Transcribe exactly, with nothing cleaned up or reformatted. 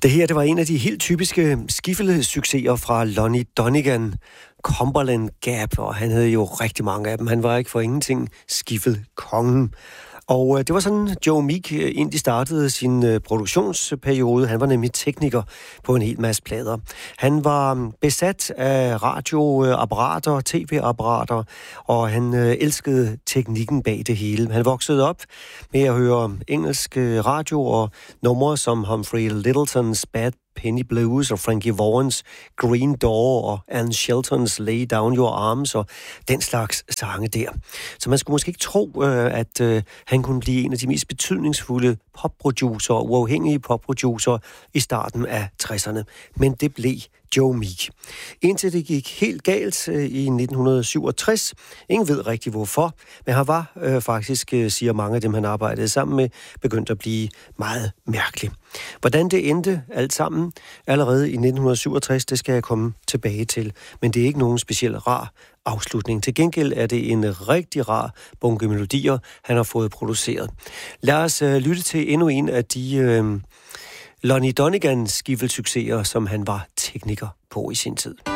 Det her, det var en af de helt typiske skiffelesucceser fra Lonnie Donegan, Cumberland Gap, og han havde jo rigtig mange af dem. Han var ikke for ingenting skiffelkongen. Og øh, det var sådan, Joe Meek øh, egentlig startede sin øh, produktionsperiode. Han var nemlig tekniker på en hel masse plader. Han var besat af radioapparater, tv-apparater, og han øh, elskede teknikken bag det hele. Han voksede op med at høre engelsk øh, radio og numre som Humphrey Lytteltons Bad Penny Blues og Frankie Vaughans Green Door og Ann Sheltons Lay Down Your Arms og den slags sange der. Så man skulle måske ikke tro, øh, at øh, han kunne blive en af de mest betydningsfulde popproducer, uafhængige popproducer i starten af tresserne. Men det blev Joe Meek. Indtil det gik helt galt øh, i nitten syvogtres. Ingen ved rigtig hvorfor, men han var øh, faktisk, øh, siger mange af dem, han arbejdede sammen med, begyndt at blive meget mærkelig. Hvordan det endte alt sammen allerede i nitten syvogtres, det skal jeg komme tilbage til. Men det er ikke nogen speciel rar afslutning. Til gengæld er det en rigtig rar bunke melodier, han har fået produceret. Lad os øh, lytte til endnu en af de øh, Lonnie Donegan skiffelsucceser, som han var tekniker på i sin tid.